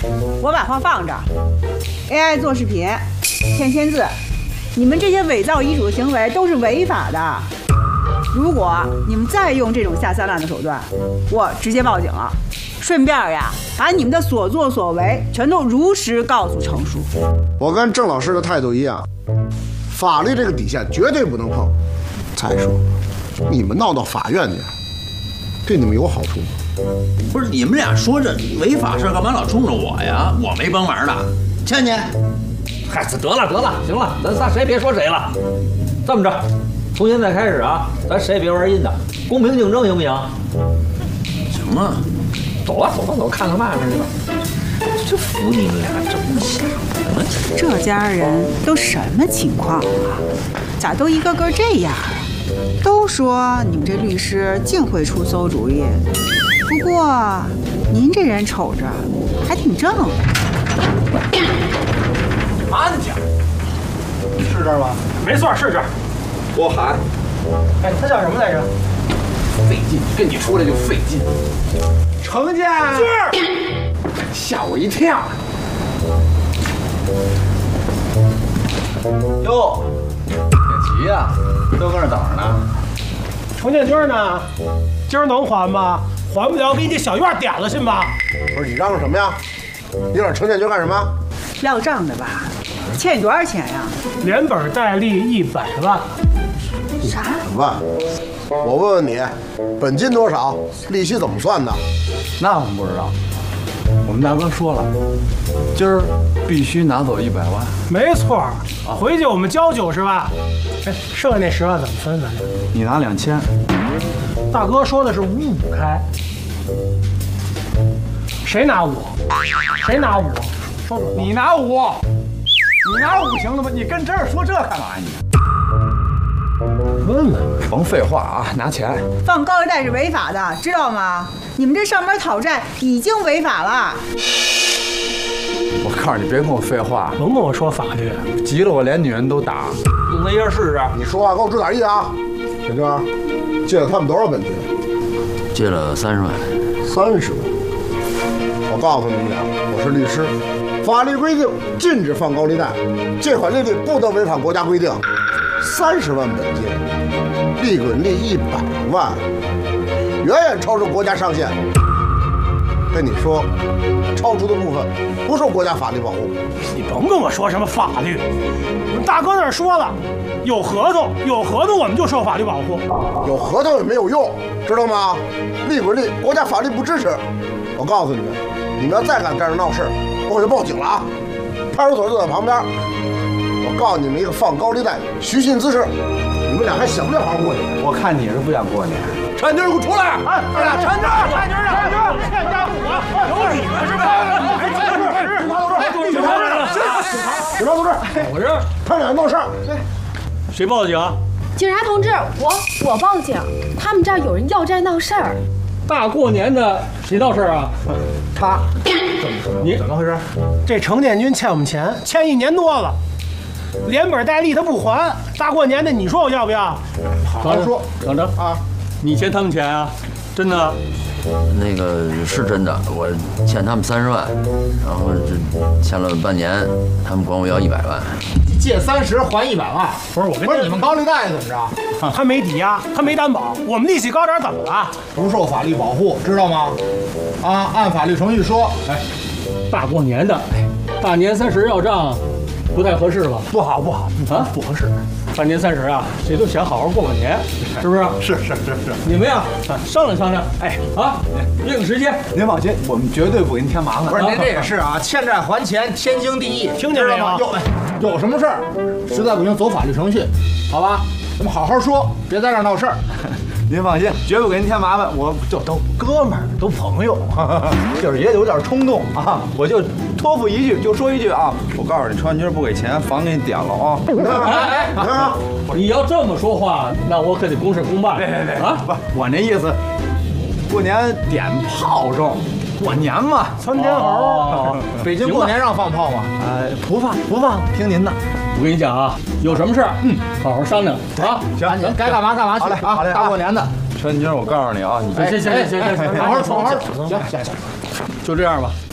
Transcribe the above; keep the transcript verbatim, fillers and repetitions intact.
我把话放这儿 ，A I 做视频、骗签字，你们这些伪造遗嘱的行为都是违法的。如果你们再用这种下三滥的手段，我直接报警了。顺便呀，把你们的所作所为全都如实告诉程叔。 我跟郑老师的态度一样，法律这个底线绝对不能碰。再说，你们闹到法院去，对你们有好处吗？ 不是你们俩说这违法事儿，干嘛老冲着我呀？我没帮忙的，倩倩。 嗨，得了得了，行了，咱仨谁也别说谁了。这么着，从现在开始啊，咱谁也别玩阴的，公平竞争行不行？ 行啊， 走吧走吧走，看看外面去吧。就服你们俩整瞎了， 这家人都什么情况啊？咋都一个个这样啊？都说你们这律师净会出馊主意，不过您这人瞅着还挺正。 安家， 是这儿吗？ 没错，是这儿。 我喊。哎，他叫什么来着？ 费劲，跟你出来就费劲。 程家。是。吓我一跳。 哟，别急呀，都搁那等着呢。 程建军呢？今儿能还吗？还不了，给你这小院点了信吧。 不是你嚷嚷什么呀？你找程建军干什么？ 要账的吧？欠你多少钱呀？ 连本带利一百万。 啥？ 万？我问问你，本金多少？利息怎么算的？ 那我们不知道。我们大哥说了，今儿必须拿走一百万。 没错，回去我们交九十万。哎，剩下那十万怎么分分？ 你拿两千。 大哥说的是五五开。谁拿五？谁拿五？说说。 你拿五，你拿五行了吗？你跟这儿说这干嘛你？ 问问。 甭废话啊，拿钱。 放高利贷是违法的，知道吗？你们这上门讨债已经违法了。 我告诉你，别跟我废话， 甭跟我说法律， 急了我连女人都打。 用那样试试。 你说话给我注点意啊！小军，借了他们多少本金？ 借了三十万。 三十万。我告诉你们俩，我是律师，法律规定禁止放高利贷，借款利率不得违反国家规定。三十万本金，利滚利一百万，远远超出国家上限。跟你说，超出的部分不受国家法律保护。 你甭跟我说什么法律，我们大哥那儿说了，有合同，有合同我们就受法律保护。 有合同也没有用，知道吗？利滚利，国家法律不支持。我告诉你们，你们要再敢在这闹事，我就报警了啊！派出所就在旁边。我告诉你们一个放高利贷、虚信滋事，你们俩还想不想好好过年？ 我看你是不想过年。 陈军，给我出来！ 哎，咱俩陈军，陈军，陈军，欠家五啊，有你们是吧？哎，警察同志，警察同志， 警察同志， 我这他俩闹事儿， 谁报的警？ 警察同志，我我报警，他们这儿有人要债闹事儿。 大过年的，谁闹事儿啊？ 他， 你怎么回事？ 这程建军欠我们钱，欠一年多了，连本带利他不还。大过年的，你说我要不要？ 好好说。 等着啊， 你欠他们钱啊？真的？ 那个是真的，我欠他们三十万，然后这欠了半年，他们管我要一百万。 借三十还一百万， 不是我跟不是你们高利贷怎么着？ 他没抵押，他没担保，我们利息高点怎么了？ 不受法律保护，知道吗？啊，按法律程序说，哎， 大过年的，哎，大年三十要账，不太合适吧？ 不好不好啊，不合适。大年三十啊，谁都想好好过个年，是不是？ 是是是是。 你们呀，商量商量，哎啊，约个时间。 您放心，我们绝对不给您添麻烦。 不是您这个是啊，欠债还钱，天经地义， 听见没有？ 有有什么事儿，实在不行走法律程序，好吧？咱们好好说，别在这儿闹事儿。 您放心，绝不给您添麻烦。我就都哥们儿，都朋友，就是也有点冲动啊。我就托付一句，就说一句啊。我告诉你，川军不给钱，房给你点了啊。 哎哎哎！你要这么说话，那我可得公事公办。 别别别啊！ 不，我那意思，过年点炮仗，过年嘛， 窜天猴。 哦， 北京过年让放炮吗？ 呃，不放不放，听您的。 我跟你讲啊，有什么事儿，嗯，好好商量啊。 行行，该干嘛干嘛去。 好嘞好嘞， 大过年的， 川军，我告诉你啊，你行行行行行行， 好好好好，行行行， 就这样吧。